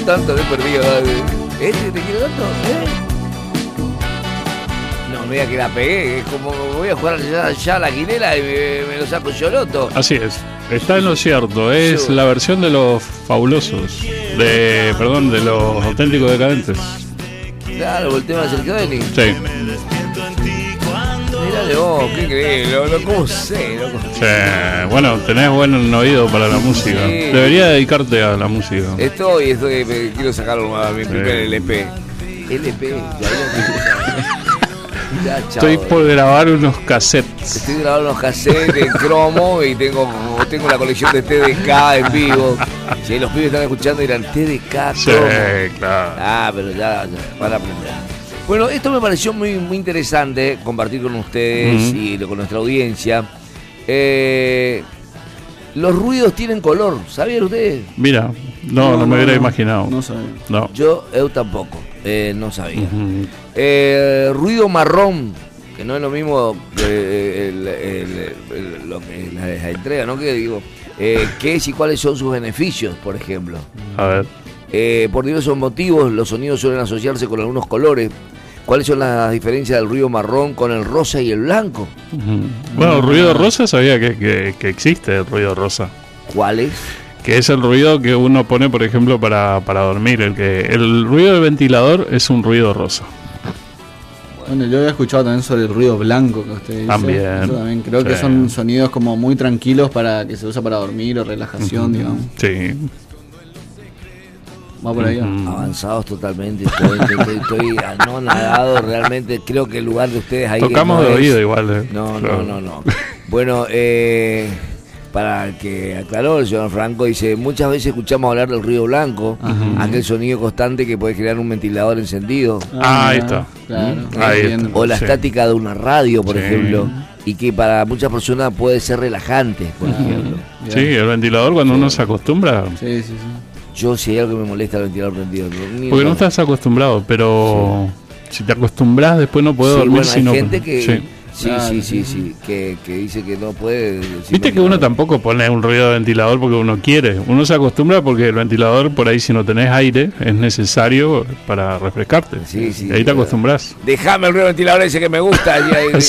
tanto, me he perdido. ¿Te quiero tanto? No, mira que la pegué. Es como voy a jugar ya a la quinela y me lo saco yo loto. Así es. Está en lo cierto. Es la versión de los fabulosos. De los auténticos decadentes. Claro, el tema de Sergio Denis. Sí. Mirale vos, ¿qué crees? ¿Cómo sé? Loco? Sí. Bueno, tenés buen oído para la música. Sí. Debería dedicarte a la música. Estoy, quiero sacarlo a mi primer LP. LP, ya, Estoy por grabar unos cassettes. Estoy grabando unos cassettes en cromo y tengo la colección de TDK en vivo. Si los pibes están escuchando dirán TDK Sí, cromo. claro. Pero ya van a aprender. Bueno, esto me pareció muy, muy interesante compartir con ustedes y con nuestra audiencia. Los ruidos tienen color, ¿sabían ustedes? Mira, no me hubiera imaginado. No sabía. No. Yo tampoco, no sabía. Ruido marrón, que no es lo mismo que lo que la entrega, ¿no? Que digo, ¿qué es y cuáles son sus beneficios, por ejemplo? A ver. Por diversos motivos, los sonidos suelen asociarse con algunos colores. ¿Cuáles son las diferencias del ruido marrón con el rosa y el blanco? Bueno, el ruido rosa sabía que existe el ruido rosa. ¿Cuáles? Que es el ruido que uno pone, por ejemplo, para dormir. El ruido del ventilador es un ruido rosa. Bueno, yo había escuchado también sobre el ruido blanco que usted dice. También. Yo también creo que son sonidos como muy tranquilos que se usa para dormir o relajación, digamos. Sí. Va por ahí. Avanzados totalmente. Estoy anonadado realmente. Creo que el lugar de ustedes ahí. Tocamos de oído igual. No. Bueno, para el que aclaró el señor Franco, dice: muchas veces escuchamos hablar del ruido blanco, aquel sonido constante que puede crear un ventilador encendido. Ahí está. Claro. Ahí está. O la estática de una radio, por ejemplo. Y que para muchas personas puede ser relajante, por ejemplo. Sí, el ventilador cuando uno se acostumbra. Sí. Yo, si hay algo que me molesta el ventilador prendido. Porque no estás acostumbrado, pero si te acostumbras después no puedo dormir bueno, si no. Hay gente que Sí. que dice que no puede. Viste que uno tampoco pone un ruido de ventilador porque uno quiere. Uno se acostumbra porque el ventilador, por ahí, si no tenés aire, es necesario para refrescarte. Sí, y ahí te acostumbras. Déjame el ruido de ventilador ese que me gusta.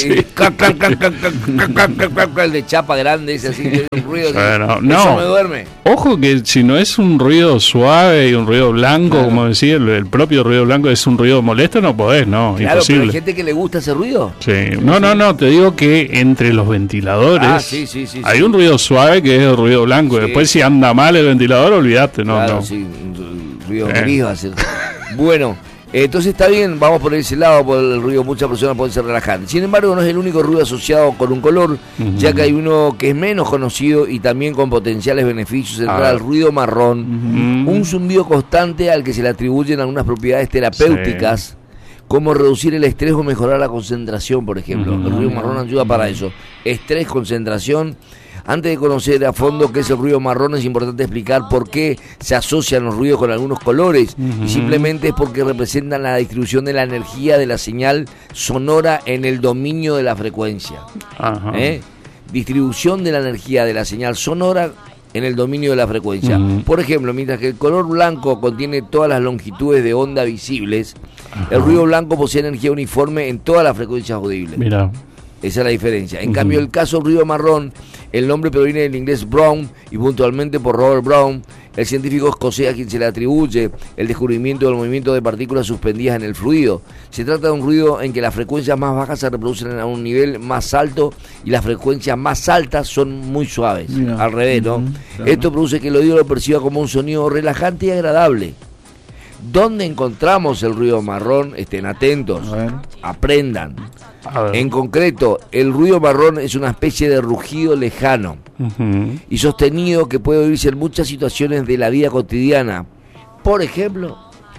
El de chapa grande, ese así, que un ruido. Bueno, eso no. me duerme. Ojo que si no es un ruido suave y un ruido blanco, como decía, el propio ruido blanco es un ruido molesto, no podés, no, claro, imposible. Pero hay gente que le gusta ese ruido. Sí, no, te digo que entre los ventiladores Sí. hay un ruido suave que es el ruido blanco. Sí. Después si anda mal el ventilador, olvídate, Claro, no. sí, un ruido gris va a ser. Bueno, entonces está bien, vamos por ese lado, por el ruido, muchas personas pueden ser relajantes. Sin embargo, no es el único ruido asociado con un color, ya que hay uno que es menos conocido y también con potenciales beneficios, el ruido marrón, un zumbido constante al que se le atribuyen algunas propiedades terapéuticas, como reducir el estrés o mejorar la concentración, por ejemplo. El ruido marrón ayuda para eso. Estrés, concentración. Antes de conocer a fondo qué es el ruido marrón, es importante explicar por qué se asocian los ruidos con algunos colores. Y simplemente es porque representan la distribución de la energía de la señal sonora en el dominio de la frecuencia. Distribución de la energía de la señal sonora en el dominio de la frecuencia. Por ejemplo, mientras que el color blanco contiene todas las longitudes de onda visibles, el ruido blanco posee energía uniforme en todas las frecuencias audibles. Mira. Esa es la diferencia. En cambio, el caso del ruido marrón, el nombre proviene del inglés Brown y puntualmente por Robert Brown, el científico escocés a quien se le atribuye el descubrimiento del movimiento de partículas suspendidas en el fluido. Se trata de un ruido en que las frecuencias más bajas se reproducen a un nivel más alto y las frecuencias más altas son muy suaves. Mira. Al revés, ¿no? Claro. Esto produce que el oído lo perciba como un sonido relajante y agradable. ¿Dónde encontramos el ruido marrón? Estén atentos, A ver. aprendan. A ver. En concreto, el ruido marrón es una especie de rugido lejano y sostenido que puede oírse en muchas situaciones de la vida cotidiana. Por ejemplo,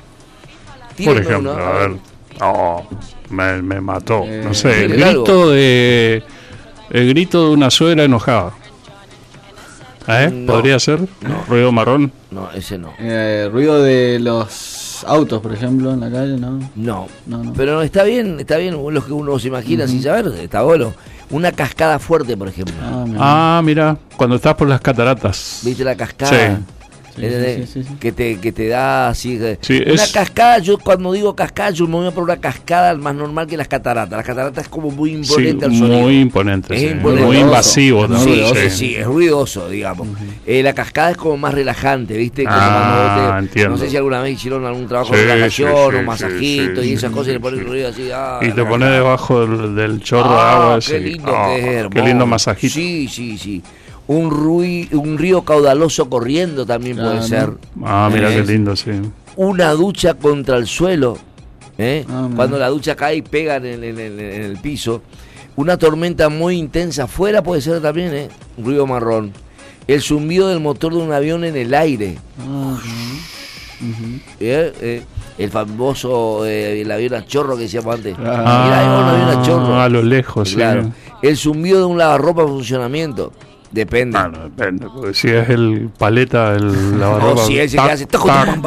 A ver. Oh, me mató. No sé, el grito de una suegra enojada. No. ¿Podría ser? No. ¿Ruido marrón? No, ese no. Ruido de los autos, por ejemplo, en la calle, ¿no? No. No. Pero está bien lo que uno se imagina sin saber, está bueno. Una cascada fuerte, por ejemplo. Mira, cuando estás por las cataratas. ¿Viste la cascada? Sí. ¿entendés? sí. Que te da así. Sí, Una cascada, yo cuando digo cascada, yo me voy a por una cascada más normal que las cataratas. Las cataratas es como muy imponente al sonido. Muy imponente, Es sí. imponente. Muy invasivo ¿no? también. Sí, es ruidoso, digamos. La cascada es como más relajante, ¿viste? Como cuando entiendo. no sé si alguna vez hicieron algún trabajo Sí, de relajación sí, o masajito sí, y esas sí, cosas y le sí, ponen sí. ruido así. Y te pones debajo del chorro de agua. Qué así. lindo que es, hermoso. Qué lindo masajito. Sí. Un río caudaloso corriendo también puede ser. Mira qué ¿Ves? lindo, sí. Una ducha contra el suelo, ¿eh? Mira. Cuando la ducha cae y pega en el piso. Una tormenta muy intensa afuera puede ser también, ¿eh? Un ruido marrón. El zumbido del motor de un avión en el aire. El famoso el avión a chorro que decíamos antes. Mirá, un avión a chorro. A lo lejos, Claro. sí. El zumbido de un lavarropa en funcionamiento. Depende. No, depende, porque si es el paleta, el lavarropa. O si ese que tac, hace tac.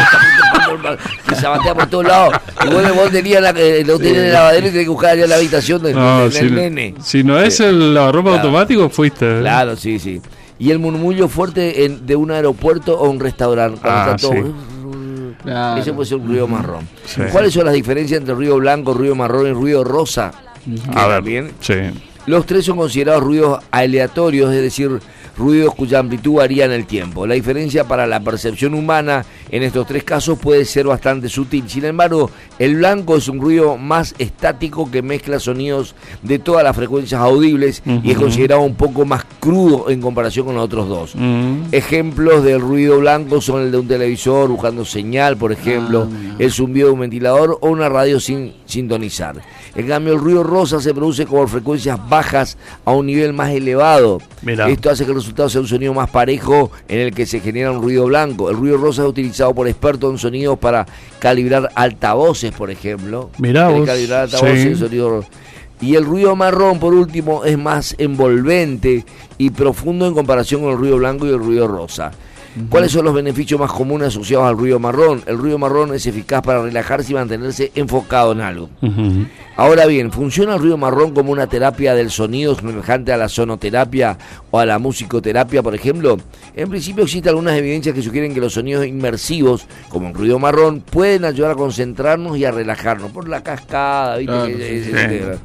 que se batea por todos lados. Y vos tenías lo tenés en el lavadero y tenés que buscar allá en la habitación del nene. Si no es el lavarropa Claro. automático, fuiste. Claro, sí. Y el murmullo fuerte de un aeropuerto o un restaurante. Cuando está todo- Sí. Claro. Ese puede ser un ruido marrón. Sí. ¿Cuáles son las diferencias entre ruido blanco, ruido marrón y ruido rosa? A ver, También. sí. Los tres son considerados ruidos aleatorios, es decir, ruidos cuya amplitud varía en el tiempo. La diferencia para la percepción humana en estos tres casos puede ser bastante sutil. Sin embargo, el blanco es un ruido más estático que mezcla sonidos de todas las frecuencias audibles y es considerado un poco más crudo en comparación con los otros dos. Ejemplos del ruido blanco son el de un televisor buscando señal, por ejemplo, el zumbido de un ventilador o una radio sin sintonizar. En cambio, el ruido rosa se produce por frecuencias bajas a un nivel más elevado. Mirá. Esto hace que el resultado sea un sonido más parejo en el que se genera un ruido blanco. El ruido rosa es utilizado por expertos en sonidos para calibrar altavoces, por ejemplo. Mirá Quiere vos, calibrar altavoces, sí. el sonido. Y el ruido marrón, por último, es más envolvente y profundo en comparación con el ruido blanco y el ruido rosa. ¿Cuáles son los beneficios más comunes asociados al ruido marrón? El ruido marrón es eficaz para relajarse y mantenerse enfocado en algo. Ahora bien, ¿funciona el ruido marrón como una terapia del sonido semejante a la sonoterapia o a la musicoterapia, por ejemplo? En principio existen algunas evidencias que sugieren que los sonidos inmersivos, como el ruido marrón, pueden ayudar a concentrarnos y a relajarnos. Por la cascada, ¿viste? Claro,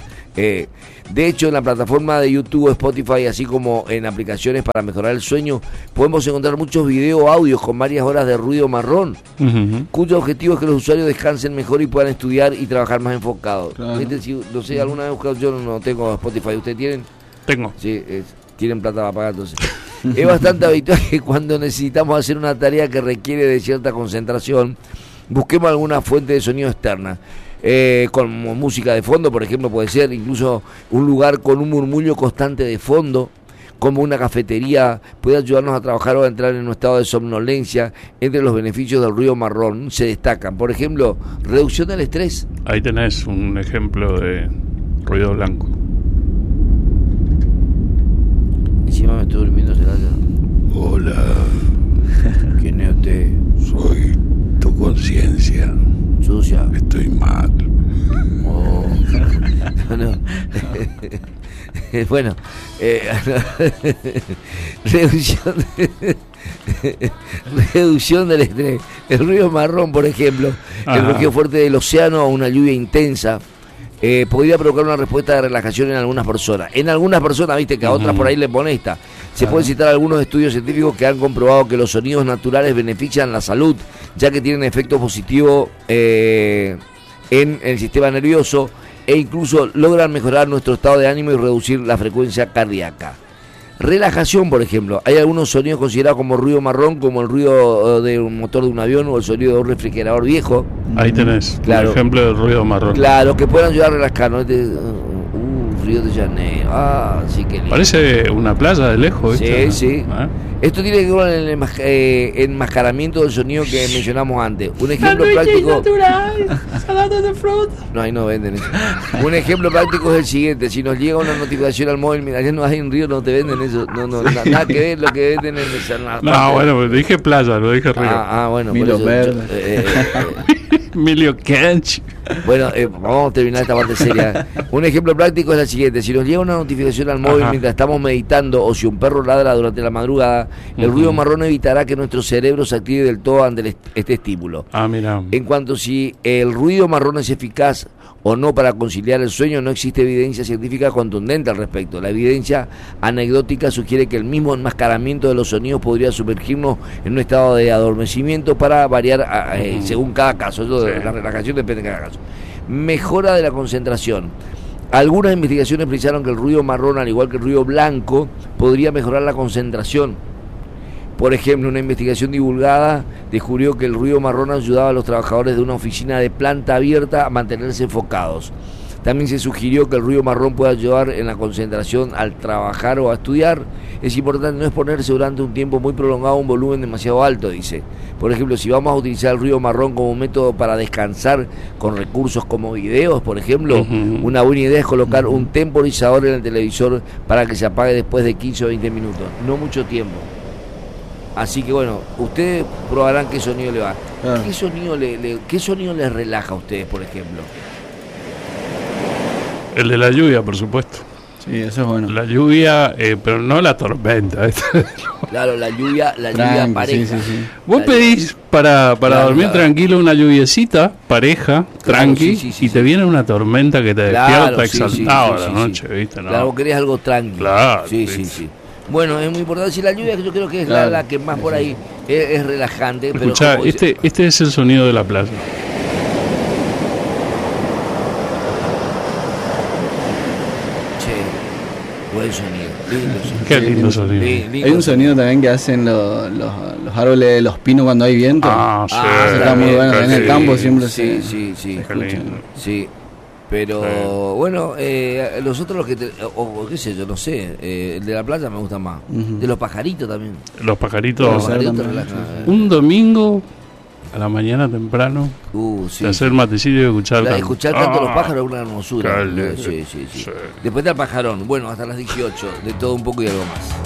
De hecho, en la plataforma de YouTube, Spotify, así como en aplicaciones para mejorar el sueño, podemos encontrar muchos videos, audios con varias horas de ruido marrón, cuyo objetivo es que los usuarios descansen mejor y puedan estudiar y trabajar más enfocados. Claro. ¿Viste? Si, no sé, alguna vez yo no tengo Spotify, ¿ustedes tienen? Tengo. Sí, tienen plata para pagar, entonces. Es bastante habitual que cuando necesitamos hacer una tarea que requiere de cierta concentración, busquemos alguna fuente de sonido externa. Como música de fondo, por ejemplo, puede ser incluso un lugar con un murmullo constante de fondo, como una cafetería, puede ayudarnos a trabajar o a entrar en un estado de somnolencia. Entre los beneficios del ruido marrón se destacan, por ejemplo, reducción del estrés. Ahí tenés un ejemplo de ruido blanco. Encima me estoy durmiendo, será ya. Hola, ¿Quién es usted? soy tu conciencia. Sucia. Estoy mal. Oh. No. Bueno, reducción del estrés. El ruido marrón, por ejemplo, el rugido fuerte del océano o una lluvia intensa podría provocar una respuesta de relajación en algunas personas. En algunas personas, viste, que a otras por ahí le pone esta. Se pueden citar algunos estudios científicos que han comprobado que los sonidos naturales benefician la salud, ya que tienen efectos positivos en el sistema nervioso e incluso logran mejorar nuestro estado de ánimo y reducir la frecuencia cardíaca. Relajación, por ejemplo. Hay algunos sonidos considerados como ruido marrón, como el ruido de un motor de un avión o el sonido de un refrigerador viejo. Ahí tenés Claro. un ejemplo del ruido marrón. Claro, que pueden ayudar a relajarnos. Río de Janeiro. Sí, que lindo. Parece una playa de lejos, ¿viste? Sí. ¿Ah? Esto tiene que ver con el enmascaramiento del sonido que mencionamos antes. Un ejemplo práctico. No, ahí no venden eso. Un ejemplo práctico es el siguiente: si nos llega una notificación al móvil, mira, ya no hay en Río, no te venden eso. Nada que ver lo que venden en esa. No, bueno, pues dije playa, lo dije río. Bueno, Milo por eso, Verde. Emilio Kench. Bueno, vamos a terminar esta parte seria. Un ejemplo práctico es la siguiente: si nos llega una notificación al móvil mientras estamos meditando, o si un perro ladra durante la madrugada, el ruido marrón evitará que nuestro cerebro se active del todo ante este estímulo. Mira. En cuanto si el ruido marrón es eficaz o no para conciliar el sueño, no existe evidencia científica contundente al respecto. La evidencia anecdótica sugiere que el mismo enmascaramiento de los sonidos podría sumergirnos en un estado de adormecimiento para variar según cada caso. Eso de la relajación depende de cada caso. Mejora de la concentración. Algunas investigaciones precisaron que el ruido marrón, al igual que el ruido blanco, podría mejorar la concentración. Por ejemplo, una investigación divulgada descubrió que el ruido marrón ayudaba a los trabajadores de una oficina de planta abierta a mantenerse enfocados. También se sugirió que el ruido marrón puede ayudar en la concentración al trabajar o a estudiar. Es importante no exponerse durante un tiempo muy prolongado a un volumen demasiado alto, dice. Por ejemplo, si vamos a utilizar el ruido marrón como método para descansar con recursos como videos, por ejemplo, una buena idea es colocar un temporizador en el televisor para que se apague después de 15 o 20 minutos, no mucho tiempo. Así que bueno, ustedes probarán qué sonido le va. ¿Qué sonido les relaja a ustedes, por ejemplo? El de la lluvia, por supuesto. Sí, eso es bueno. La lluvia, pero no la tormenta. Claro, la lluvia pareja. Sí. Vos pedís para dormir tranquilo una lluviecita, pareja, tranqui, y te viene una tormenta que te despierta exaltado a la noche, ¿viste? ¿No? Claro, vos querés algo tranquilo. Claro. Sí. Bueno, es muy importante. Si la lluvia, yo creo que es la que más por ahí es relajante. Escuchá, pero este es el sonido de la playa. Buen sonido, lindo sonido. Qué lindo sonido. Hay un sonido también que hacen los árboles de los pinos cuando hay viento. Sí. Está muy bueno. En el campo siempre sí. Sí. Pero bueno, los otros o qué sé yo, no sé, el de la playa me gusta más. De los pajaritos también. Los pajaritos. Relajan. Un domingo a la mañana temprano, sí, de hacer matecillo y escuchar tanto los pájaros es una hermosura. Sí. Después del pajarón, bueno, hasta las 18, de todo un poco y algo más.